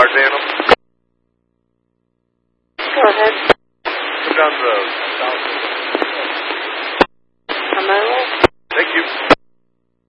car, Daniel? Go ahead. Come down the south